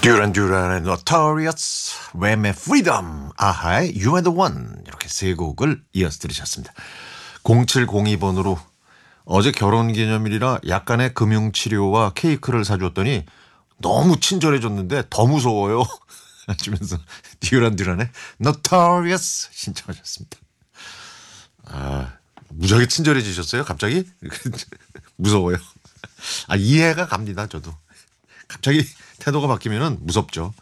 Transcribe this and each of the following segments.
듀란 듀란의 Notorious, 웸의 Freedom, 아하의 You are the one, 이렇게 세 곡을 이어서 들으셨습니다. 0702번으로 어제 결혼기념일이라 약간의 금융치료와 케이크를 사줬더니 너무 친절해졌는데 더 무서워요 하시면서 듀란 듀란의 Notorious 신청하셨습니다. 아, 무지하게 친절해지셨어요 갑자기? 무서워요. 아, 이해가 갑니다 저도. 갑자기 태도가 바뀌면은 무섭죠.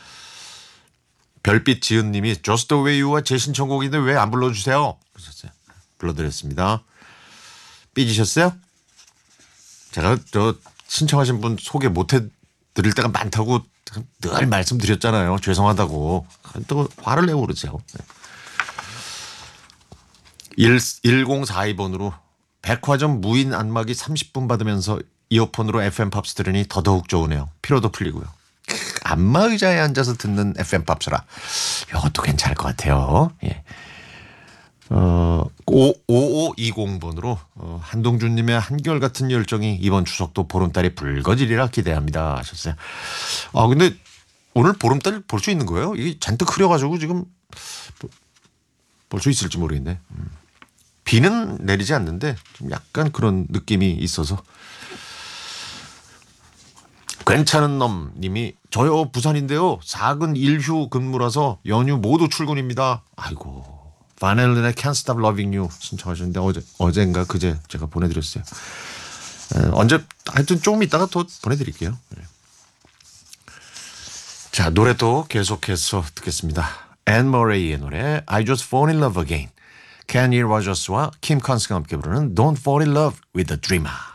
별빛 지은님이 Just the way you와 제 신청곡인데 왜 안 불러주세요? 그러셨어요. 불러드렸습니다. 삐지셨어요? 제가 저 신청하신 분 소개 못해드릴 때가 많다고 늘 말씀드렸잖아요. 죄송하다고. 또 화를 내고 그러세요. 1042번으로 백화점 무인 안마기 30분 받으면서 이어폰으로 FM 팝스 들으니 더더욱 좋으네요. 피로도 풀리고요. 안마 의자에 앉아서 듣는 FM 팝스라 이것도 괜찮을 것 같아요. 예. 5520번으로 한동준님의 한결같은 열정이 이번 추석도 보름달이 붉어지리라 기대합니다 하셨어요. 아 근데 오늘 보름달 볼 수 있는 거예요? 이게 잔뜩 흐려가지고 지금 볼 수 있을지 모르겠네. 비는 내리지 않는데 좀 약간 그런 느낌이 있어서. 괜찮은 놈님이 저요 부산인데요. 사근 일휴 근무라서 연휴 모두 출근입니다. 아이고 바넬린의 Can't Stop Loving You 신청하셨는데 어젠가 그제 제가 보내드렸어요. 언제 하여튼 조금 이따가 더 보내드릴게요. 자 노래 또 계속해서 듣겠습니다. 앤 머레이의 노래 I Just Fall in Love Again, 케니 로저스와 킴 컨스가 함께 부르는 Don't Fall in Love with a Dreamer.